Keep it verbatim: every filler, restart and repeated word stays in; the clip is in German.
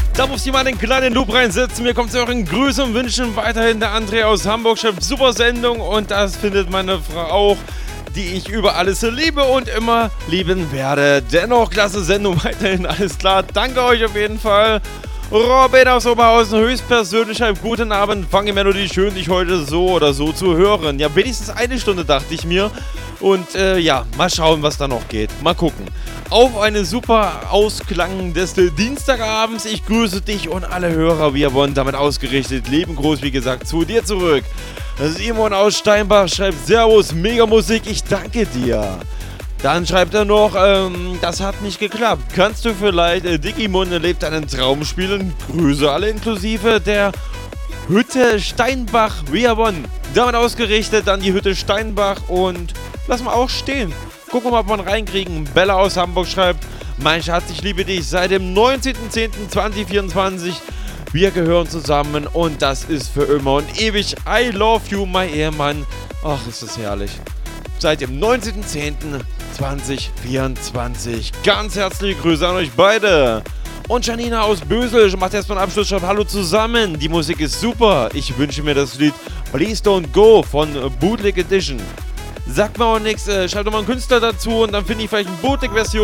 Da muss jemand einen kleinen Loop reinsetzen. Mir kommt zu euren Grüßen und Wünschen. Weiterhin der André aus Hamburg schreibt super Sendung und das findet meine Frau auch, die ich über alles liebe und immer lieben werde. Dennoch klasse Sendung, weiterhin alles klar. Danke euch auf jeden Fall. Robin aus Oberhausen höchstpersönlich schreibt guten Abend. Fange Melodie schön, dich heute so oder so zu hören. Ja, wenigstens eine Stunde dachte ich mir. Und äh, ja, mal schauen, was da noch geht. Mal gucken. Auf einen super Ausklang des Dienstagabends. Ich grüße dich und alle Hörer. Wir wurden damit ausgerichtet. Leben groß, wie gesagt, zu dir zurück. Simon aus Steinbach schreibt Servus, mega Musik, ich danke dir. Dann schreibt er noch, ähm, das hat nicht geklappt. Kannst du vielleicht äh, Digimon lebt einen Traum spielen? Grüße alle inklusive der Hütte Steinbach. Wir wurden damit ausgerichtet an die Hütte Steinbach und lassen wir auch stehen. Gucken wir mal, ob wir ihn reinkriegen. Bella aus Hamburg schreibt, mein Schatz, ich liebe dich seit dem neunzehnten zehnten zweitausendvierundzwanzig. Wir gehören zusammen und das ist für immer und ewig. I love you, my Ehemann. Ach, ist das herrlich. Seit dem neunzehnten zehnten zweitausendvierundzwanzig. Ganz herzliche Grüße an euch beide. Und Janina aus Bösel macht erstmal einen Abschluss, schreibt Hallo zusammen. Die Musik ist super. Ich wünsche mir das Lied Please Don't Go von Bootleg Edition. Sagt mir auch nichts, äh, schreibt doch mal einen Künstler dazu und dann finde ich vielleicht eine Bootleg-Version.